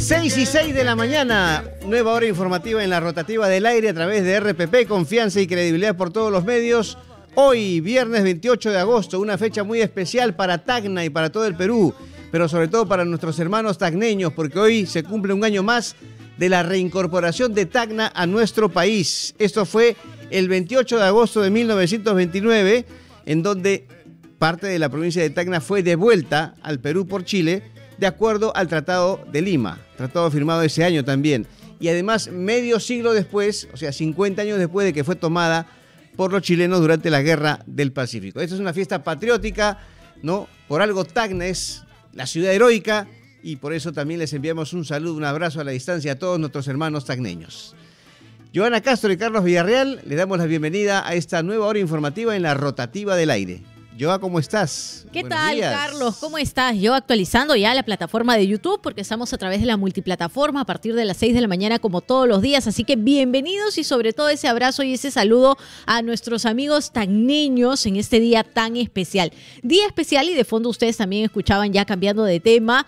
6:06 de la mañana, nueva hora informativa en la rotativa del aire a través de RPP, confianza y credibilidad por todos los medios. Hoy, viernes 28 de agosto, una fecha muy especial para Tacna y para todo el Perú, pero sobre todo para nuestros hermanos tacneños, porque hoy se cumple un año más de la reincorporación de Tacna a nuestro país. Esto fue el 28 de agosto de 1929, en donde parte de la provincia de Tacna fue devuelta al Perú por Chile, de acuerdo al Tratado de Lima, tratado firmado ese año también. Y además, medio siglo después, o sea, 50 años después de que fue tomada por los chilenos durante la Guerra del Pacífico. Esta es una fiesta patriótica, ¿no? Por algo Tacna es la ciudad heroica y por eso también les enviamos un saludo, un abrazo a la distancia a todos nuestros hermanos tacneños. Joana Castro y Carlos Villarreal, le damos la bienvenida a esta nueva hora informativa en la rotativa del aire. Joa, ¿cómo estás? ¿Qué Buenos tal, días. Carlos? ¿Cómo estás? Yo actualizando ya la plataforma de YouTube porque estamos a través de la multiplataforma a partir de las 6 de la mañana como todos los días. Así que bienvenidos y sobre todo ese abrazo y ese saludo a nuestros amigos tacneños en este día tan especial. Día especial y de fondo ustedes también escuchaban ya cambiando de tema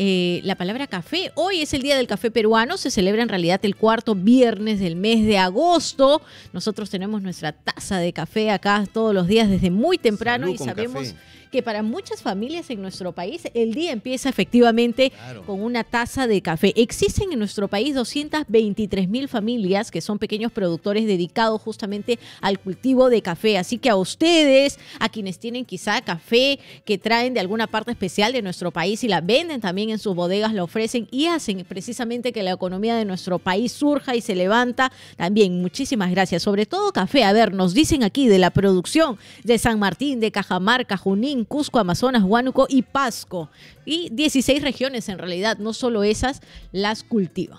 la palabra café. Hoy es el Día del Café Peruano. Se celebra en realidad el cuarto viernes del mes de agosto. Nosotros tenemos nuestra taza de café acá todos los días desde muy temprano. Salud Y con sabemos café. Que para muchas familias en nuestro país el día empieza efectivamente con una taza de café. Existen en nuestro país 223,000 familias que son pequeños productores dedicados justamente al cultivo de café. Así que a ustedes, a quienes tienen quizá café que traen de alguna parte especial de nuestro país y la venden también en sus bodegas, la ofrecen y hacen precisamente que la economía de nuestro país surja y se levanta. También muchísimas gracias. Sobre todo café. A ver, nos dicen aquí de la producción de San Martín, de Cajamarca, Junín, Cusco, Amazonas, Huánuco y Pasco. Y 16 regiones en realidad, no solo esas, las cultivan.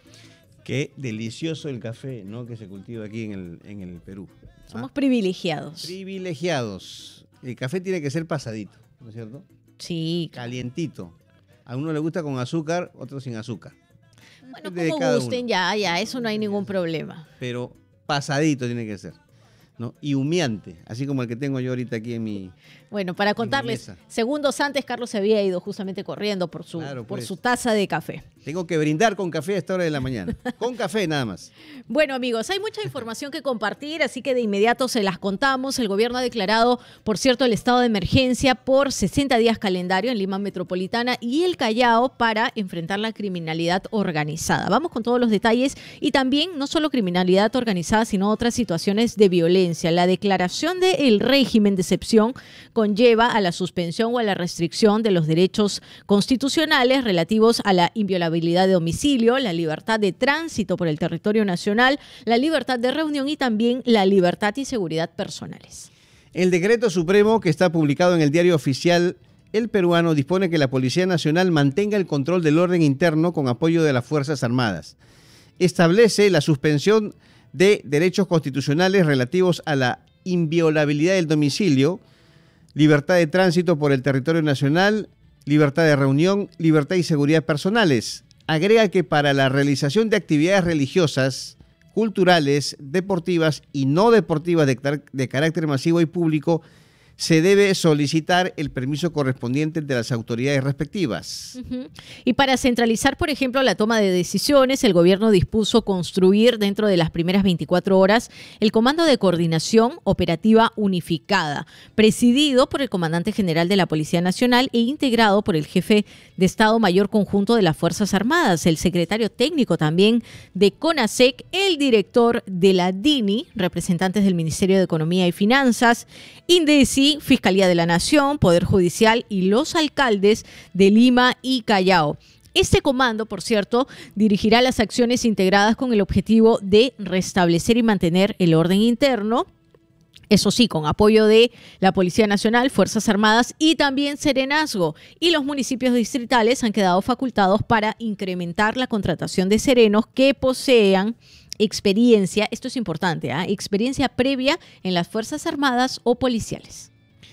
Qué delicioso el café, ¿no? Que se cultiva aquí en el Perú. Somos privilegiados. Privilegiados. El café tiene que ser pasadito, ¿no es cierto? Sí. Calientito. A uno le gusta con azúcar, otro sin azúcar. Bueno, Depende de como cada gusten, uno. ya, eso no hay ningún problema. Pero pasadito tiene que ser, ¿no? Y humeante, así como el que tengo yo ahorita aquí en mi... Bueno, para contarles, mesa. segundos antes Carlos se había ido justamente corriendo por su, Claro, por pues. su taza de café. Tengo que brindar con café a esta hora de la mañana. Con café nada más. Bueno, amigos, hay mucha información que compartir, así que de inmediato se las contamos. El gobierno ha declarado, por cierto, el estado de emergencia por 60 días calendario en Lima Metropolitana y el Callao para enfrentar la criminalidad organizada. Vamos con todos los detalles y también no solo criminalidad organizada, sino otras situaciones de violencia. La declaración del régimen de excepción conlleva a la suspensión o a la restricción de los derechos constitucionales relativos a la inviolabilidad de domicilio, la libertad de tránsito por el territorio nacional, la libertad de reunión y también la libertad y seguridad personales. El decreto supremo que está publicado en el diario oficial El Peruano dispone que la Policía Nacional mantenga el control del orden interno con apoyo de las Fuerzas Armadas. Establece la suspensión de derechos constitucionales relativos a la inviolabilidad del domicilio, libertad de tránsito por el territorio nacional, libertad de reunión, libertad y seguridad personales. Agrega que para la realización de actividades religiosas, culturales, deportivas y no deportivas de carácter masivo y público, se debe solicitar el permiso correspondiente de las autoridades respectivas. Y para centralizar, por ejemplo, la toma de decisiones, el gobierno dispuso construir dentro de las primeras 24 horas el Comando de Coordinación Operativa Unificada, presidido por el Comandante General de la Policía Nacional e integrado por el Jefe de Estado Mayor Conjunto de las Fuerzas Armadas, el secretario técnico también de CONASEC, el director de la DINI, representantes del Ministerio de Economía y Finanzas, INDECI, Fiscalía de la Nación, Poder Judicial y los alcaldes de Lima y Callao. Este comando, por cierto, dirigirá las acciones integradas con el objetivo de restablecer y mantener el orden interno. Eso sí, con apoyo de la Policía Nacional, Fuerzas Armadas y también Serenazgo. Y los municipios distritales han quedado facultados para incrementar la contratación de serenos que posean experiencia, esto es importante, experiencia previa en las Fuerzas Armadas o policiales.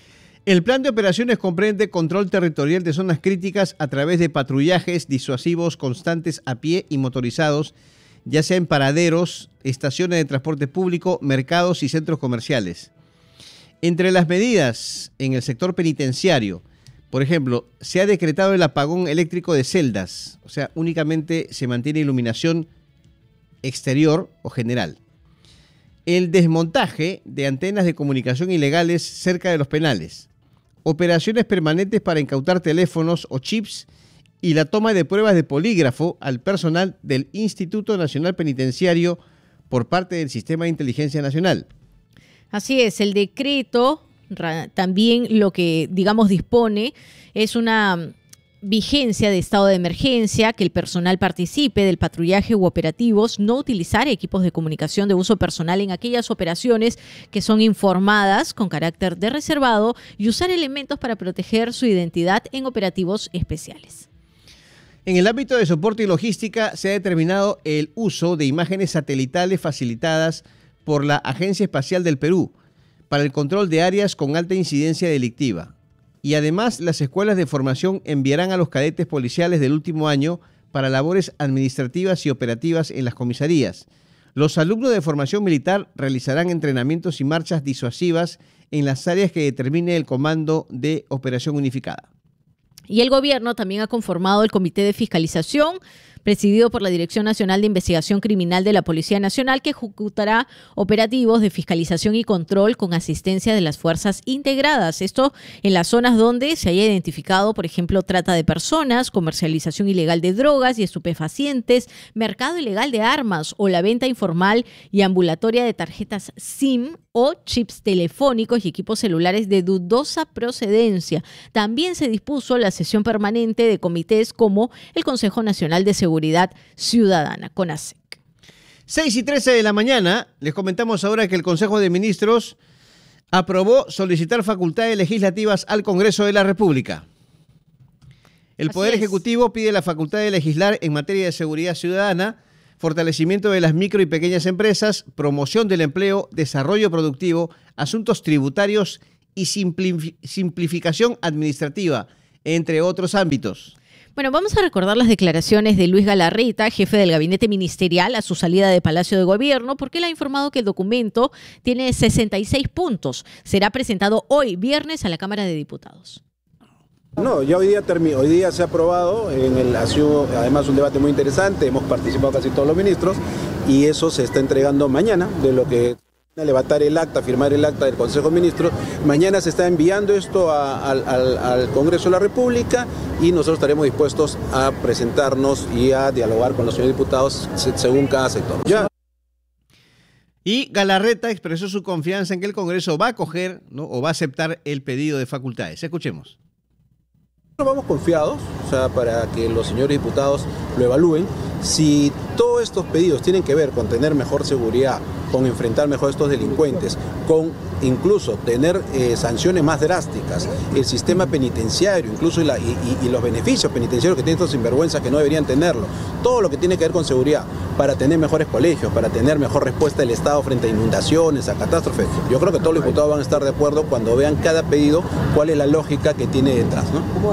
El plan de operaciones comprende control territorial de zonas críticas a través de patrullajes disuasivos constantes a pie y motorizados, ya sea en paraderos, estaciones de transporte público, mercados y centros comerciales. Entre las medidas en el sector penitenciario, Por ejemplo, se ha decretado el apagón eléctrico de celdas, o sea, únicamente se mantiene iluminación exterior o general. El desmontaje de antenas de comunicación ilegales cerca de los penales. Operaciones permanentes para incautar teléfonos o chips y la toma de pruebas de polígrafo al personal del Instituto Nacional Penitenciario por parte del Sistema de Inteligencia Nacional. Así es, el decreto también lo que, digamos, dispone es una vigencia de estado de emergencia, que el personal participe del patrullaje u operativos, no utilizar equipos de comunicación de uso personal en aquellas operaciones que son informadas con carácter de reservado y usar elementos para proteger su identidad en operativos especiales. En el ámbito de soporte y logística se ha determinado el uso de imágenes satelitales facilitadas por la Agencia Espacial del Perú para el control de áreas con alta incidencia delictiva. Y además, las escuelas de formación enviarán a los cadetes policiales del último año para labores administrativas y operativas en las comisarías. Los alumnos de formación militar realizarán entrenamientos y marchas disuasivas en las áreas que determine el Comando de Operación Unificada. Y el gobierno también ha conformado el Comité de Fiscalización, presidido por la Dirección Nacional de Investigación Criminal de la Policía Nacional, que ejecutará operativos de fiscalización y control con asistencia de las fuerzas integradas. Esto en las zonas donde se haya identificado, por ejemplo, trata de personas, comercialización ilegal de drogas y estupefacientes, mercado ilegal de armas o la venta informal y ambulatoria de tarjetas SIM o chips telefónicos y equipos celulares de dudosa procedencia. También se dispuso la sesión permanente de comités como el Consejo Nacional de Seguridad Ciudadana, CONASEC. 6:13 de la mañana, les comentamos ahora que el Consejo de Ministros aprobó solicitar facultades legislativas al Congreso de la República. El Poder Ejecutivo pide la facultad de legislar en materia de seguridad ciudadana, fortalecimiento de las micro y pequeñas empresas, promoción del empleo, desarrollo productivo, asuntos tributarios y simplificación administrativa, entre otros ámbitos. Bueno, vamos a recordar las declaraciones de Luis Galarreta, jefe del gabinete ministerial, a su salida de Palacio de Gobierno, porque él ha informado que el documento tiene 66 puntos. Será presentado hoy, viernes, a la Cámara de Diputados. No, ya hoy día se ha aprobado, ha sido además un debate muy interesante, hemos participado casi todos los ministros y eso se está entregando mañana, de lo que levantar el acta, firmar el acta del Consejo de Ministros. Mañana se está enviando esto al Congreso de la República y nosotros estaremos dispuestos a presentarnos y a dialogar con los señores diputados según cada sector. Ya. Y Galarreta expresó su confianza en que el Congreso va a acoger, ¿no?, o va a aceptar el pedido de facultades. Escuchemos. Vamos confiados, o sea, para que los señores diputados lo evalúen. Si todos estos pedidos tienen que ver con tener mejor seguridad, con enfrentar mejor a estos delincuentes, con incluso tener sanciones más drásticas, el sistema penitenciario, incluso y los beneficios penitenciarios que tienen estos sinvergüenzas que no deberían tenerlo, todo lo que tiene que ver con seguridad, para tener mejores colegios, para tener mejor respuesta del Estado frente a inundaciones, a catástrofes. Yo creo que todos los diputados van a estar de acuerdo cuando vean cada pedido cuál es la lógica que tiene detrás, ¿no?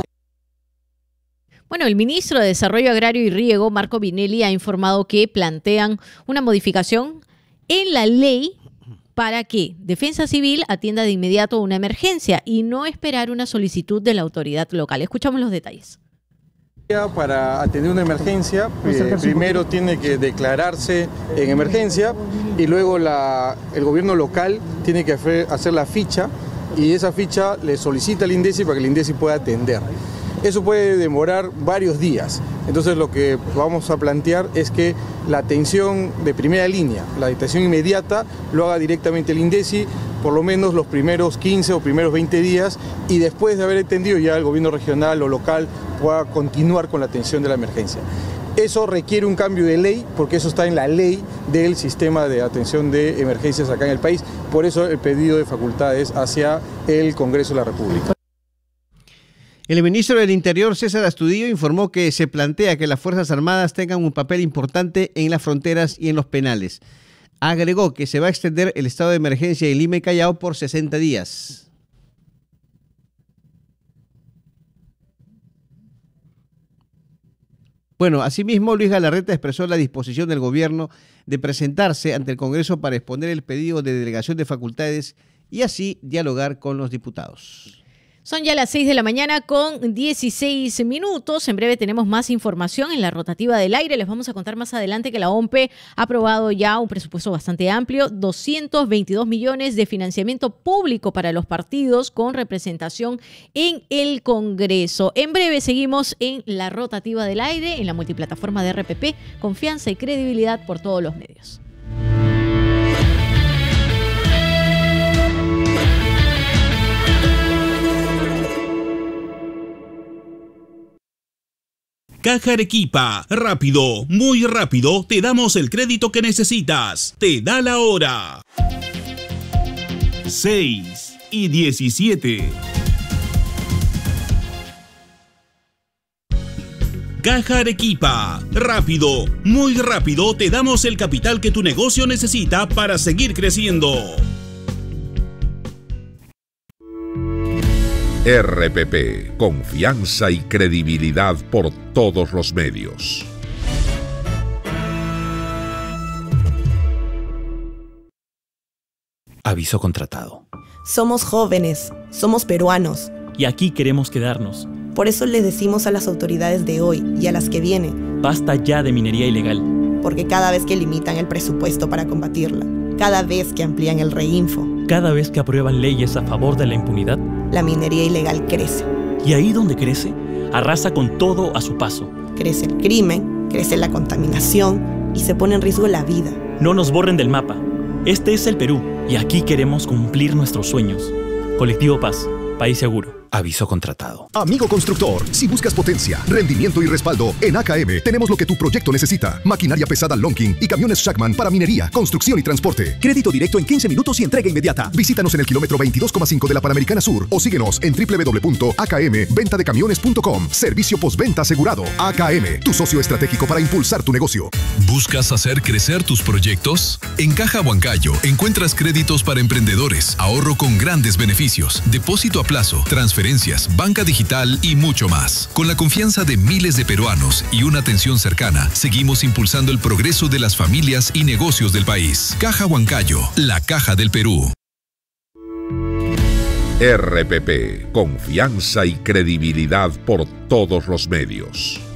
Bueno, el ministro de Desarrollo Agrario y Riego, Marco Vinelli, ha informado que plantean una modificación en la ley para que Defensa Civil atienda de inmediato una emergencia y no esperar una solicitud de la autoridad local. Escuchamos los detalles. Para atender una emergencia, primero tiene que declararse en emergencia y luego el gobierno local tiene que hacer la ficha y esa ficha le solicita al INDECI para que el INDECI pueda atender. Eso puede demorar varios días. Entonces lo que vamos a plantear es que la atención de primera línea, la atención inmediata, lo haga directamente el INDECI, por lo menos los primeros 15 o primeros 20 días, y después de haber atendido ya el gobierno regional o local pueda continuar con la atención de la emergencia. Eso requiere un cambio de ley, porque eso está en la ley del sistema de atención de emergencias acá en el país. Por eso el pedido de facultades hacia el Congreso de la República. El ministro del Interior, César Astudillo, informó que se plantea que las Fuerzas Armadas tengan un papel importante en las fronteras y en los penales. Agregó que se va a extender el estado de emergencia en Lima y Callao por 60 días. Bueno, asimismo, Luis Galarreta expresó la disposición del gobierno de presentarse ante el Congreso para exponer el pedido de delegación de facultades y así dialogar con los diputados. Son ya las 6 de la mañana con 16 minutos. En breve tenemos más información en la rotativa del aire. Les vamos a contar más adelante que la OMPE ha aprobado ya un presupuesto bastante amplio, 222 millones de financiamiento público para los partidos con representación en el Congreso. En breve seguimos en la rotativa del aire, en la multiplataforma de RPP, confianza y credibilidad por todos los medios. Caja Arequipa, rápido, muy rápido, te damos el crédito que necesitas. Te da la hora. 6:17. Caja Arequipa, rápido, muy rápido, te damos el capital que tu negocio necesita para seguir creciendo. RPP, confianza y credibilidad por todos los medios. Aviso contratado. Somos jóvenes, somos peruanos. Y aquí queremos quedarnos. Por eso les decimos a las autoridades de hoy y a las que vienen: basta ya de minería ilegal. Porque cada vez que limitan el presupuesto para combatirla, cada vez que amplían el reinfo, cada vez que aprueban leyes a favor de la impunidad, la minería ilegal crece. Y ahí donde crece, arrasa con todo a su paso. Crece el crimen, crece la contaminación y se pone en riesgo la vida. No nos borren del mapa. Este es el Perú y aquí queremos cumplir nuestros sueños. Colectivo Paz, país seguro. Aviso contratado. Amigo constructor, si buscas potencia, rendimiento y respaldo, en AKM tenemos lo que tu proyecto necesita. Maquinaria pesada Lonking y camiones Shackman para minería, construcción y transporte. Crédito directo en 15 minutos y entrega inmediata. Visítanos en el kilómetro 22,5 de la Panamericana Sur o síguenos en www.akmventadecamiones.com. Servicio postventa asegurado. AKM, tu socio estratégico para impulsar tu negocio. ¿Buscas hacer crecer tus proyectos? En Caja Huancayo encuentras créditos para emprendedores, ahorro con grandes beneficios, depósito a plazo, transferencias, banca digital y mucho más. Con la confianza de miles de peruanos y una atención cercana, seguimos impulsando el progreso de las familias y negocios del país. Caja Huancayo, la caja del Perú. RPP, confianza y credibilidad por todos los medios.